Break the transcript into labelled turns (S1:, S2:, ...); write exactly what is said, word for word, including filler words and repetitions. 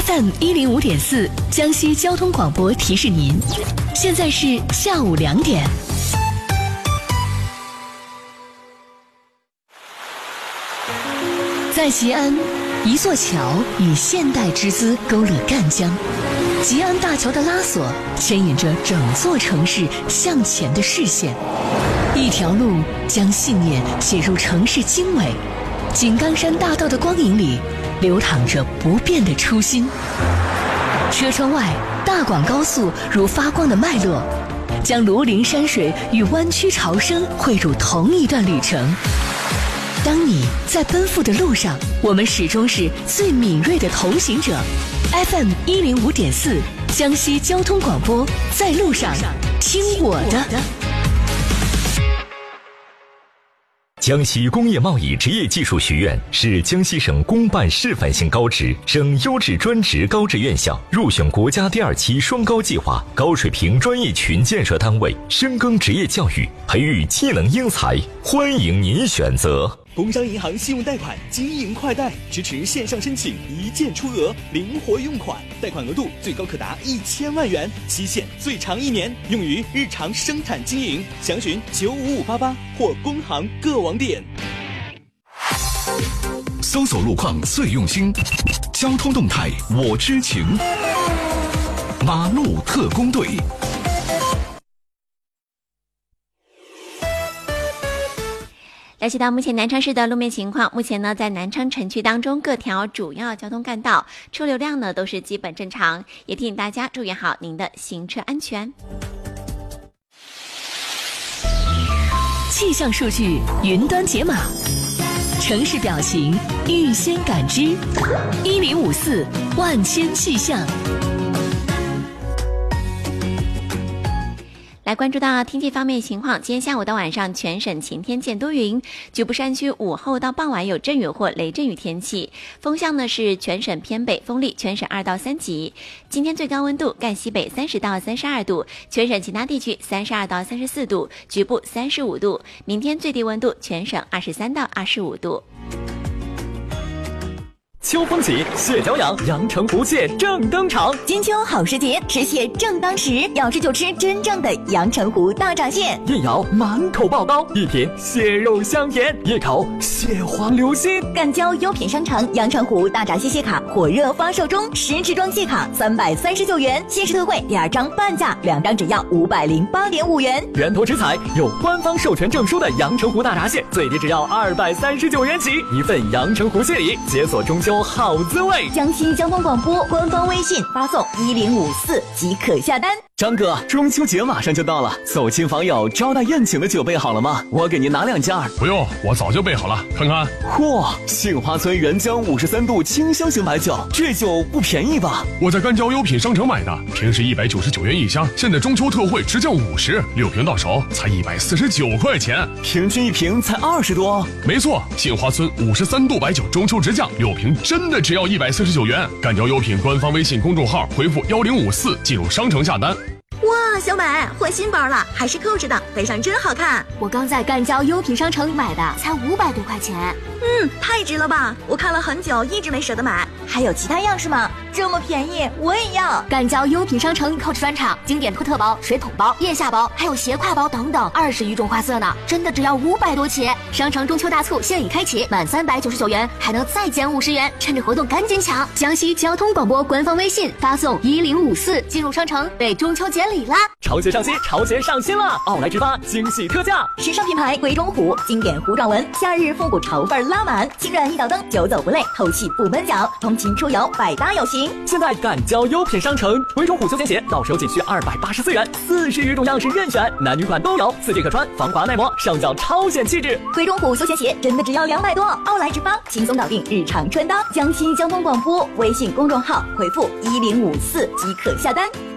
S1: F M 一零五点四江西交通广播提示您，现在是下午两点。在吉安，一座桥以现代之姿勾勒赣江。吉安大桥的拉索牵引着整座城市向前的视线，一条路将信念写入城市经纬。井冈山大道的光影里流淌着不变的初心。车窗外，大广高速如发光的脉络，将庐陵山水与湾区潮生汇入同一段旅程。当你在奔赴的路上，我们始终是最敏锐的同行者。F M 一零五点四，江西交通广播，在路上听我的。
S2: 江西工业贸易职业技术学院是江西省公办示范性高职、省优质专职高职院校，入选国家第二期双高计划高水平专业群建设单位，深耕职业教育，培育技能英才，欢迎您选择。
S3: 工商银行信用贷款经营快贷支持线上申请，一键出额，灵活用款，贷款额度最高可达一千万元，期限最长一年，用于日常生产经营。详询九五五八八或工行各网点。
S4: 搜索路况最用心，交通动态我知情。马路特工队。
S5: 了解到目前南昌市的路面情况，目前呢，在南昌城区当中各条主要交通干道车流量呢都是基本正常，也提醒大家注意好您的行车安全。
S1: 气象数据云端解码，城市表情预先感知，一零五四万千气象。
S5: 来关注到天气方面情况，今天下午到晚上全省晴天见多云，局部山区午后到傍晚有阵雨或雷阵雨天气。风向呢是全省偏北风力，全省二到三级。今天最高温度赣西北三十到三十二度，全省其他地区三十二到三十四度，局部三十五度。明天最低温度全省二十三到二十五度。
S6: 秋风起，蟹脚痒，阳澄湖蟹正登场。
S7: 金秋好时节，吃蟹正当时，要吃就吃真正的阳澄湖大闸蟹。
S6: 一咬满口爆膏，一品蟹肉香甜，一口蟹黄流心。
S7: 赣交优品商城阳澄湖大闸蟹蟹卡火热发售中，十支装蟹卡三百三十九元，限时特惠第二张半价，两张只要五百零八点五元。
S6: 源头直采有官方授权证书的阳澄湖大闸蟹，最低只要二百三十九元起，一份阳澄湖蟹礼，解锁中秋好滋味。
S7: 江西交通广播官方微信发送一零五四即可下单。
S6: 张哥，中秋节马上就到了，走亲访友招待宴请的酒备好了吗？我给您拿两件。
S8: 不用，我早就备好了，看看。
S6: 嚯，杏花村原浆五十三度清香型白酒，这酒不便宜吧？
S8: 我在赣交优品商城买的，平时一百九十九元一箱，现在中秋特惠直降五十，六瓶到手才一百四十九块钱，
S6: 平均一瓶才二十多。
S8: 没错，杏花村五十三度白酒中秋直降，六瓶真的只要一百四十九元。赣交优品官方微信公众号回复幺零五四进入商城下单。
S9: 哇，小美换新包了，还是扣着的，背上真好看。
S10: 我刚在赣交优品商城买的，才五百多块钱。
S9: 嗯，太值了吧！我看了很久，一直没舍得买。
S7: 还有其他样式吗？这么便宜，我也要。
S10: 赣交优品商城 Coach 专场经典托特包、水桶包、腋下包，还有斜挎包等等，二十余种花色呢，真的只要五百多起。商城中秋大促现已开启，满三百九十九元还能再减五十元，趁着活动赶紧抢！江西交通广播官方微信发送一零五四进入商城，备中秋节礼啦！
S6: 潮鞋上新，潮鞋上新了！奥莱之发惊喜特价，
S7: 时尚品牌鬼冢虎经典糊状纹，夏日复古潮范拉满，轻软一脚蹬，久走不累，透气不闷脚，通勤出游百搭有型。
S6: 现在赣交优品商城，鬼冢虎休闲鞋到手仅需二百八十四元，四十余种样式任选，男女款都有，四季可穿，防滑耐磨，上脚超显气质。
S7: 鬼冢虎休闲鞋真的只要两百多，奥莱之发轻松搞定日常穿搭。江西交通广播微信公众号回复一零五四即可下单。